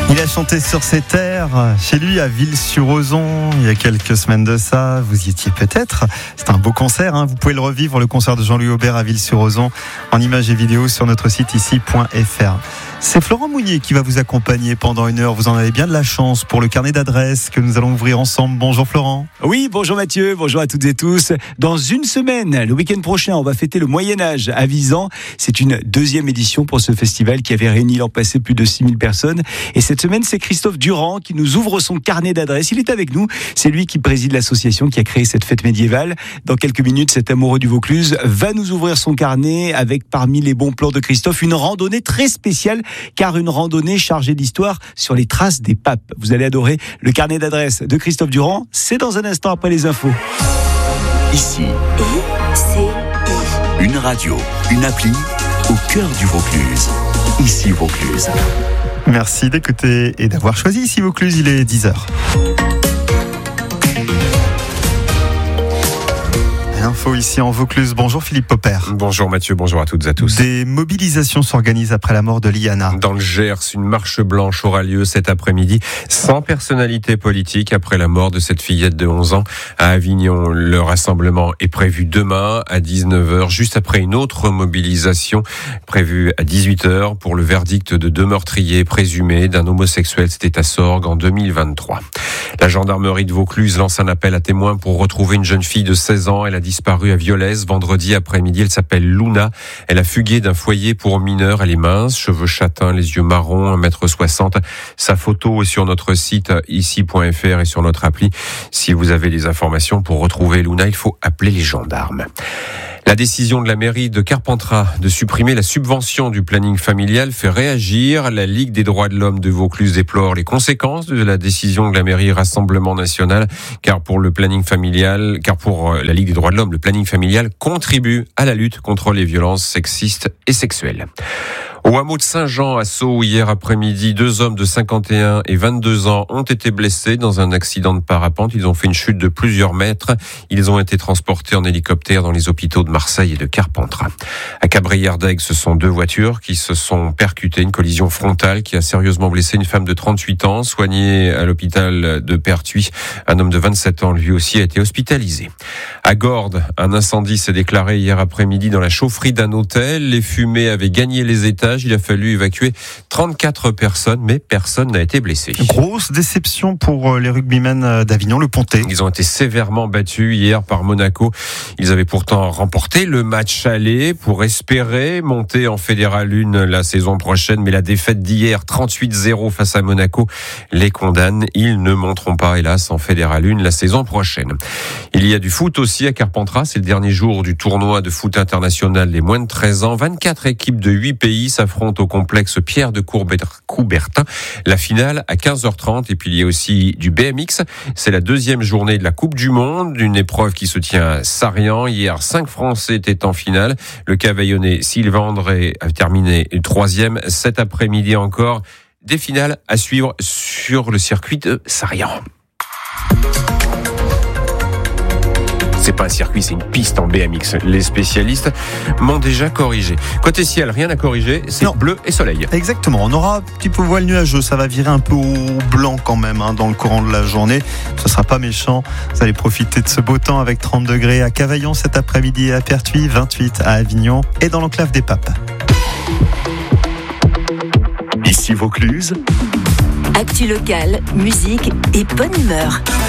Il a chanté sur ses terres, chez lui à Ville-sur-Ozon, il y a quelques semaines de ça. Vous y étiez peut-être. C'est un beau concert, hein. Vous pouvez le revivre, le concert de Jean-Louis Aubert à Ville-sur-Ozon, en images et vidéos sur notre site ici.fr. C'est Florent Mounier qui va vous accompagner pendant une heure. Vous en avez bien de la chance pour le carnet d'adresses que nous allons ouvrir ensemble. Bonjour Florent. Oui, bonjour Mathieu, bonjour à toutes et tous. Dans une semaine, le week-end prochain, on va fêter le Moyen-Âge à Visan. C'est une deuxième édition pour ce festival qui avait réuni l'an passé plus de 6000 personnes. Et cette semaine, c'est Christophe Durand qui nous ouvre son carnet d'adresses. Il est avec nous. C'est lui qui préside l'association qui a créé cette fête médiévale. Dans quelques minutes, cet amoureux du Vaucluse va nous ouvrir son carnet avec, parmi les bons plans de Christophe, une randonnée très spéciale, car une randonnée chargée d'histoire sur les traces des papes. Vous allez adorer le carnet d'adresses de Christophe Durand. C'est dans un instant après les infos. Ici, une radio, une appli au cœur du Vaucluse. Ici Vaucluse. Merci d'écouter et d'avoir choisi ici Vaucluse, il est 10h. Info ici en Vaucluse. Bonjour Philippe Popper. Bonjour Mathieu, bonjour à toutes et à tous. Des mobilisations s'organisent après la mort de Liana. Dans le Gers, une marche blanche aura lieu cet après-midi, sans personnalité politique, après la mort de cette fillette de 11 ans à Avignon. Le rassemblement est prévu demain à 19h, juste après une autre mobilisation prévue à 18h pour le verdict de 2 meurtriers présumés d'un homosexuel. C'était à Sorgues en 2023. La gendarmerie de Vaucluse lance un appel à témoins pour retrouver une jeune fille de 16 ans. Elle a disparu à Violès vendredi après-midi. Elle s'appelle Luna. Elle a fugué d'un foyer pour mineurs. Elle est mince, cheveux châtains, les yeux marrons, 1m60. Sa photo est sur notre site ici.fr et sur notre appli. Si vous avez des informations pour retrouver Luna, il faut appeler les gendarmes. La décision de la mairie de Carpentras de supprimer la subvention du planning familial fait réagir. La Ligue des droits de l'homme de Vaucluse déplore les conséquences de la décision de la mairie Rassemblement National, car pour la Ligue des droits de l'homme, le planning familial contribue à la lutte contre les violences sexistes et sexuelles. Au hameau de Saint-Jean à Sceaux, hier après-midi, 2 hommes de 51 et 22 ans ont été blessés dans un accident de parapente. Ils ont fait une chute de plusieurs mètres. Ils ont été transportés en hélicoptère dans les hôpitaux de Marseille et de Carpentras. À Cabrières-d'Aigues, ce sont 2 voitures qui se sont percutées. Une collision frontale qui a sérieusement blessé une femme de 38 ans, soignée à l'hôpital de Pertuis. Un homme de 27 ans, lui aussi, a été hospitalisé. À Gordes, un incendie s'est déclaré hier après-midi dans la chaufferie d'un hôtel. Les fumées avaient gagné les étages. Il a fallu évacuer 34 personnes, mais personne n'a été blessé. Grosse déception pour les rugbymen d'Avignon, le Pontet. Ils ont été sévèrement battus hier par Monaco. Ils avaient pourtant remporté le match aller pour espérer monter en Fédéral 1 la saison prochaine, mais la défaite d'hier, 38-0 face à Monaco, les condamne. Ils ne monteront pas, hélas, en Fédéral 1 la saison prochaine. Il y a du foot aussi à Carpentras. C'est le dernier jour du tournoi de foot international des moins de 13 ans. 24 équipes de 8 pays s'affrontent au complexe Pierre de Coubertin. La finale à 15h30. Et puis il y a aussi du BMX. C'est la 2e journée de la Coupe du Monde, une épreuve qui se tient à Sarian. Hier, 5 Français étaient en finale. Le Cavaillonnais Sylvain André a terminé 3e. Cet après-midi encore, des finales à suivre sur le circuit de Sarian. C'est pas un circuit, c'est une piste en BMX. Les spécialistes m'ont déjà corrigé. Côté ciel, rien à corriger, c'est bleu et soleil. Exactement, on aura un petit peu voile nuageux, ça va virer un peu au blanc quand même dans le courant de la journée. Ce sera pas méchant, vous allez profiter de ce beau temps avec 30 degrés à Cavaillon cet après-midi, à Pertuis, 28 à Avignon et dans l'enclave des Papes. Ici Vaucluse. Actu locale, musique et bonne humeur.